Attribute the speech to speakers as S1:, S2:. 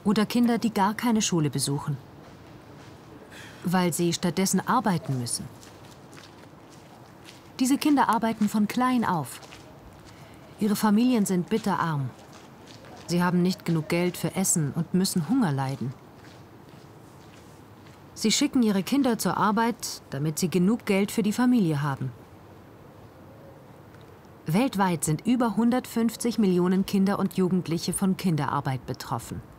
S1: Oder Kinder, die gar keine Schule besuchen, weil sie stattdessen arbeiten müssen. Diese Kinder arbeiten von klein auf. Ihre Familien sind bitterarm. Sie haben nicht genug Geld für Essen und müssen Hunger leiden. Sie schicken ihre Kinder zur Arbeit, damit sie genug Geld für die Familie haben. Weltweit sind über 150 Millionen Kinder und Jugendliche von Kinderarbeit betroffen.